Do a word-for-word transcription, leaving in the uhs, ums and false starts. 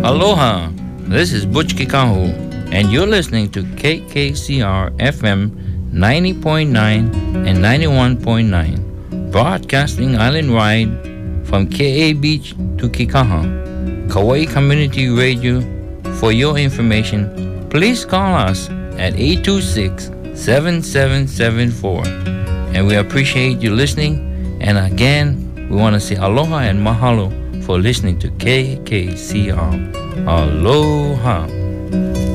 Aloha, this is Butch Kikahu, and you're listening to K K C R F M ninety point nine and ninety-one point nine, broadcasting island-wide from K A Beach to Kikaha, Kauai Community Radio. For your information, please call us at eight two six, seven seven seven four. And we appreciate you listening. And again, we want to say aloha and mahalo for listening to K K C R. Aloha.